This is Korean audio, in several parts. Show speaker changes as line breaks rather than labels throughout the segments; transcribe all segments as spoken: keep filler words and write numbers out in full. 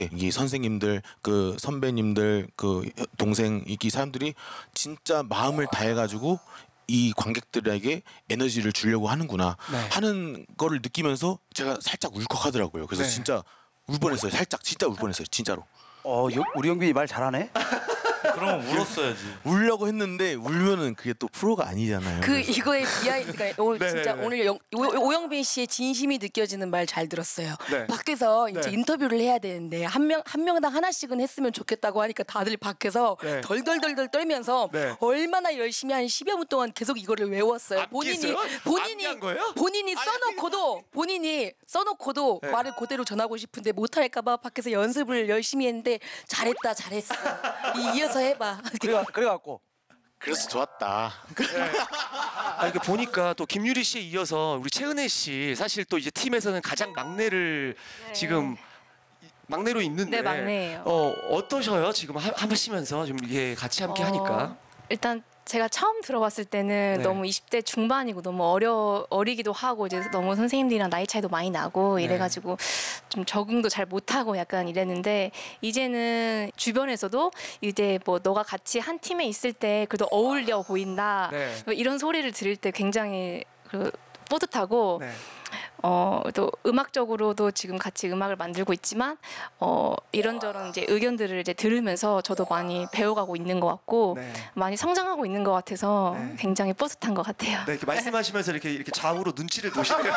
이 선생님들, 그 선배님들, 그 동생 이 사람들이 진짜 마음을 다해가지고 이 관객들에게 에너지를 주려고 하는구나
네.
하는 거를 느끼면서 제가 살짝 울컥하더라고요. 그래서
네.
진짜 울 뻔했어요. 살짝 진짜 울 뻔했어요. 진짜로.
어, 여, 우리 영빈이 말 잘하네.
그럼 울었어야지.
울려고 했는데 울면은 그게 또 프로가 아니잖아요.
그 이거의 비하인드가 오늘
네네네.
진짜 오늘 영, 오, 오영빈 씨의 진심이 느껴지는 말 잘 들었어요.
네.
밖에서 이제
네.
인터뷰를 해야 되는데 한 명 한 명당 하나씩은 했으면 좋겠다고 하니까 다들 밖에서
네.
덜덜덜덜 떨면서
네.
얼마나 열심히 한 십여 분 동안 계속 이거를 외웠어요. 본인이
암기했어요?
본인이
암기한 거예요?
본인이 써놓고도 본인이 써놓고도
네.
말을 그대로 전하고 싶은데 못할까봐 밖에서 연습을 열심히 했는데 잘했다 잘했어. 이- 이어서 해봐.
그래 그래갖고
그래서 좋았다.
아, 이게 보니까 또 김유리 씨에 이어서 우리 최은혜 씨 사실 또 이제 팀에서는 가장 막내를
네.
지금 막내로 있는데
네, 막내예요.
어 어떠셔요? 지금 하, 하시면서 좀 이게 같이 함께
어,
하니까.
일단 제가 처음 들어봤을 때는
네.
너무 이십 대 중반이고 너무 어려 어리기도 하고 이제 너무 선생님들이랑 나이 차이도 많이 나고
네.
이래가지고 좀 적응도 잘 못하고 약간 이랬는데 이제는 주변에서도 이제 뭐 너가 같이 한 팀에 있을 때 그래도 어울려 보인다
네.
뭐 이런 소리를 들을 때 굉장히 그 뿌듯하고
네.
어, 또 음악적으로도 지금 같이 음악을 만들고 있지만 어, 이런저런 이제 의견들을 이제 들으면서 저도 많이 배워가고 있는 것 같고
네.
많이 성장하고 있는 것 같아서
네.
굉장히 뿌듯한 것 같아요.
네, 이렇게 말씀하시면서 이렇게 이렇게 좌우로 눈치를 보시네요.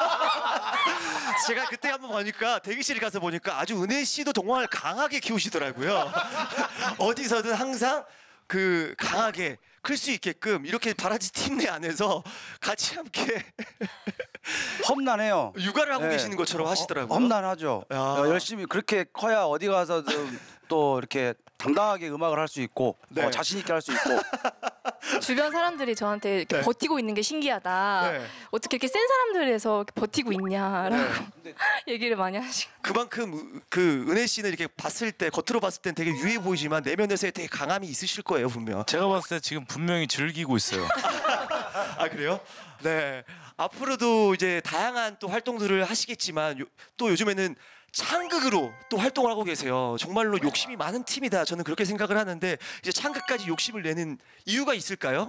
제가 그때 한번 보니까 대기실에 가서 보니까 아주 은혜 씨도 정말 강하게 키우시더라고요. 어디서든 항상 그 강하게 클 수 있게끔 이렇게 바라지 팀 내 안에서 같이 함께
험난해요.
육아를 하고
네.
계시는 것처럼 하시더라고요.
험난하죠.
야.
어, 열심히 그렇게 커야 어디 가서든 또 이렇게 당당하게 음악을 할 수 있고
네.
어, 자신 있게 할 수 있고.
주변 사람들이 저한테 이렇게
네.
버티고 있는 게 신기하다.
네.
어떻게 이렇게 센 사람들에서 이렇게 버티고 있냐라고
네.
얘기를 많이 하시고.
그만큼 그 은혜 씨는 이렇게 봤을 때 겉으로 봤을 땐 되게 유해 보이지만 내면에서 되게 강함이 있으실 거예요 분명.
제가 봤을 때 지금 분명히 즐기고 있어요.
아 그래요? 네. 앞으로도 이제 다양한 또 활동들을 하시겠지만 요, 또 요즘에는 창극으로 또 활동을 하고 계세요. 정말로 욕심이 많은 팀이다. 저는 그렇게 생각을 하는데 이제 창극까지 욕심을 내는 이유가 있을까요?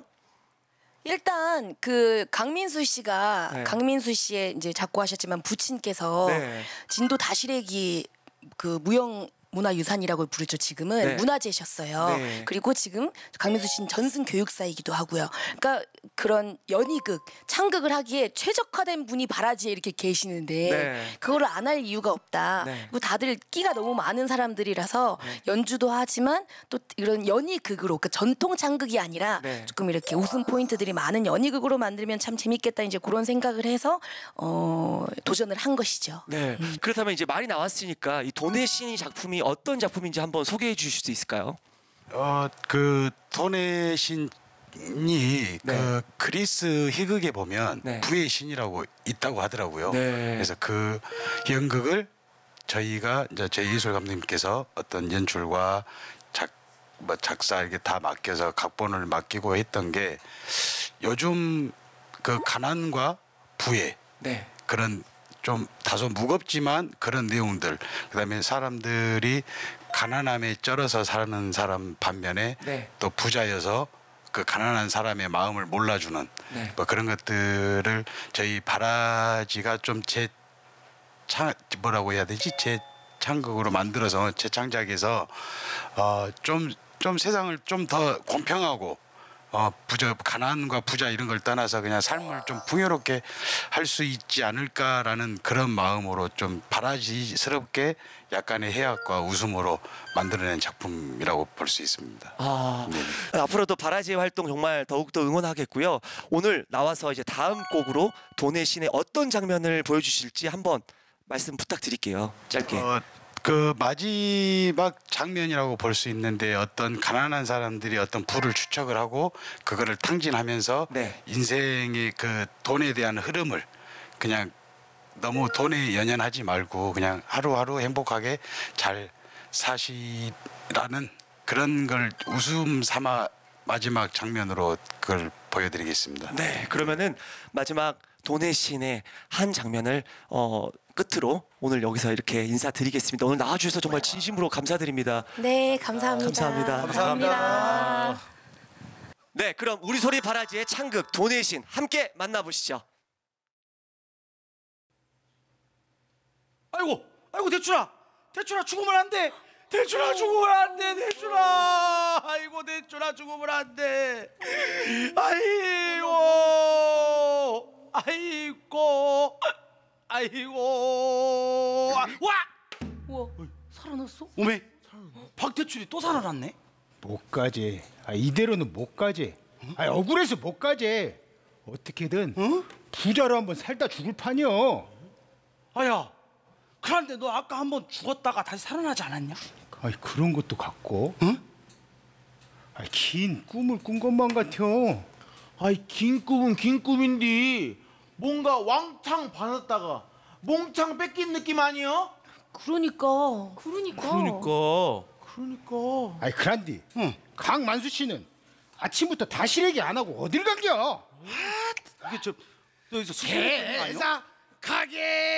일단 그 강민수 씨가
네.
강민수 씨의 이제 작고하셨지만 부친께서
네.
진도 다시래기 그 무형 문화유산이라고 부르죠. 지금은
네.
문화재셨어요.
네.
그리고 지금 강민수 씨는 전승 교육사이기도 하고요. 그러니까 그런 연희극, 창극을 하기에 최적화된 분이 바라지에 이렇게 계시는데
네.
그거를 안 할 이유가 없다.
네.
그리고 다들 끼가 너무 많은 사람들이라서 연주도 하지만 또 이런 연희극으로 그 전통 창극이 아니라
네.
조금 이렇게 웃음 포인트들이 많은 연희극으로 만들면 참 재밌겠다 이제 그런 생각을 해서 어, 도전을 한 것이죠.
네. 그렇다면 이제 말이 나왔으니까 이 돈의 신이 작품이 어떤 작품인지 한번 소개해 주실 수 있을까요?
어, 그 돈의 신이
네.
그 그리스 희극에 보면
네.
부의 신이라고 있다고 하더라고요.
네.
그래서 그 연극을 저희가 이제 저희 예술 감독님께서 어떤 연출과 작, 뭐 작사 이렇게 다 맡겨서 각본을 맡기고 했던 게 요즘 그 가난과 부의
네.
그런 좀 다소 무겁지만 그런 내용들, 그다음에 사람들이 가난함에 쩔어서 사는 사람 반면에
네.
또 부자여서 그 가난한 사람의 마음을 몰라주는
네.
뭐 그런 것들을 저희 바라지가 좀 재 창 뭐라고 해야 되지 재창극으로 만들어서 재창작해서 어 좀 좀 세상을 좀 더 공평하고 어 부자 가난과 부자 이런 걸 떠나서 그냥 삶을 좀 풍요롭게 할 수 있지 않을까라는 그런 마음으로 좀 바라지스럽게 약간의 해악과 웃음으로 만들어낸 작품이라고 볼 수 있습니다.
아, 앞으로도 바라지의 활동 정말 더욱더 응원하겠고요. 오늘 나와서 이제 다음 곡으로 돈의 신의 어떤 장면을 보여주실지 한번 말씀 부탁드릴게요. 짧게.
어, 그 마지막 장면이라고 볼 수 있는데 어떤 가난한 사람들이 어떤 부를 추척을 하고 그거를 탕진하면서
네.
인생의 그 돈에 대한 흐름을 그냥 너무 돈에 연연하지 말고 그냥 하루하루 행복하게 잘 사시라는 그런 걸 웃음 삼아 마지막 장면으로 그걸 보여드리겠습니다.
네, 그러면은 마지막 도내신의 한 장면을 어, 끝으로 오늘 여기서 이렇게 인사드리겠습니다. 오늘 나와주셔서 정말 진심으로 감사드립니다.
네, 감사합니다.
감사합니다.
감사합니다.
네, 그럼 우리 소리 바라지의 창극 도내신 함께 만나보시죠.
아이고, 아이고 대출아, 대출아 죽으면 안 돼. 대출아 죽으면 안 돼. 대출아, 아이고 대출아 죽으면 안 돼. 아이고, 아이고, 아이고. 와,
우와, 살아났어?
오메, 박대출이 또 살아났네.
못 가지. 아, 이대로는 못 가지. 아, 억울해서 못 가지. 어떻게든 부자로 한번 살다 죽을 판이요.
아야, 그런데 너 아까 한번 죽었다가 다시 살아나지 않았냐?
아이, 그런 것도 같고. 응? 아, 긴 꿈을 꾼 것만 같아요.
아이 긴 꿈은 긴 꿈인데 뭔가 왕창 받았다가 몽창 뺏긴 느낌 아니요?
그러니까. 그러니까.
그러니까
그러니까.
아이, 그란디. 응. 강만수 씨는 아침부터 다시 얘기 안 하고 어딜 간겨?
이게 저 여기서 술
회사 가게.